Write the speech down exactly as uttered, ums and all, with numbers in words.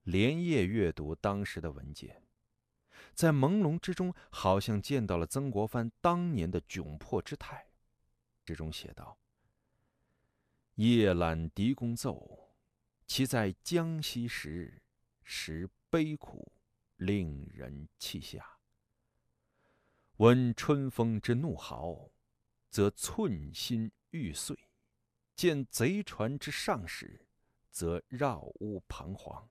连夜阅读当时的文件，在朦胧之中，好像见到了曾国藩当年的窘迫之态。之中写道：“夜览狄公奏，其在江西时，实悲苦，令人泣下。闻春风之怒号，则寸心欲碎；见贼船之上时，则绕屋彷徨。